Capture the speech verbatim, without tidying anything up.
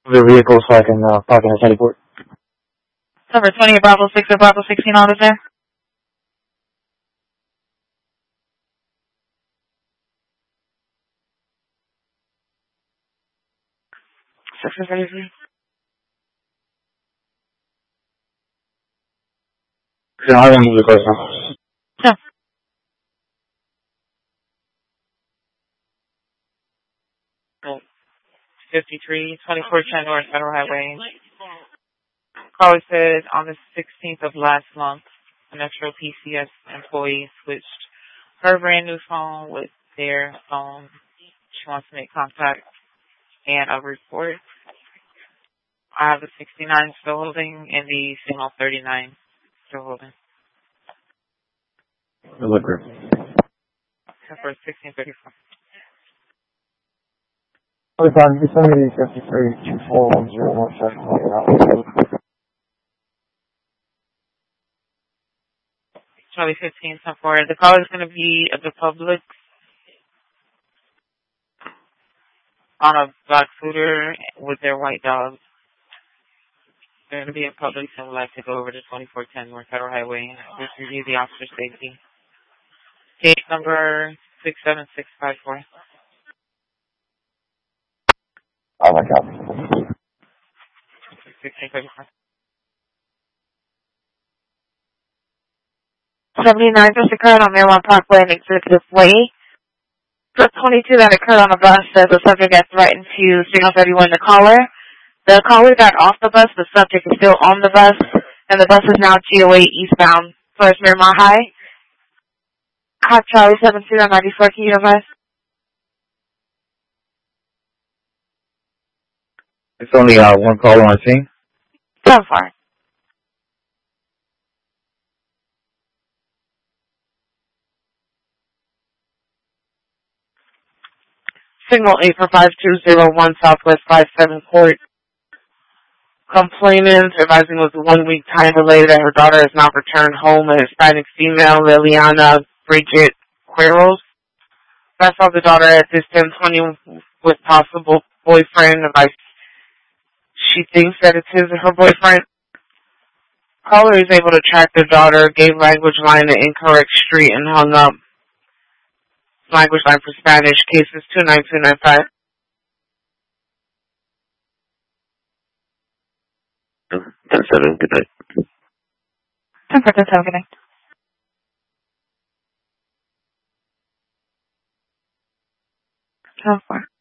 The vehicle so I can uh, park in the teleport. Number twenty, Bravo six or Bravo sixteen officer. six or thirty-three. No, I don't move the cars now. No. fifty-three, twenty-four ten North Federal Highway. Caller said on the sixteenth of last month, a Metro P C S employee switched her brand new phone with their phone. She wants to make contact and a report. I have the sixty-nine still holding and the signal thirty-nine still holding. Deliver. Except for sixteen thirty-four. Forty-five, Yosemite fifty-three, two four one zero one seven. Charlie fifteen, ten four. The caller is going to be at the Publix on a black scooter with their white dog. They're going to be at Publix and would like to go over to twenty-four ten North Federal Highway and just review the officer safety. Case number six seven six five four. Oh my God. sixteen thirty-four. seventy-nine just occurred on Maryland Parkway and Executive Way. For twenty-two that occurred on a bus says the subject got threatened to signal thirty-one the caller. The caller got off the bus, the subject is still on the bus, and the bus is now G O A eastbound towards Miramar High. Hot Charlie seven zero nine four, can you advise? It's only uh, one caller on scene. So far. Signal eight for five two zero one Southwest five seven Court. Complainant advising with a one-week time delay that her daughter has not returned home, a Hispanic female, Liliana Bridget Quiros. I saw the daughter at this ten twenty with possible boyfriend. Advice she thinks that it's his or her boyfriend. Caller is able to track the daughter, gave language line the incorrect street, and hung up. Language line for Spanish. Cases two nine two nine five. ten seven, good night. ten four, ten seven, good night. ten four.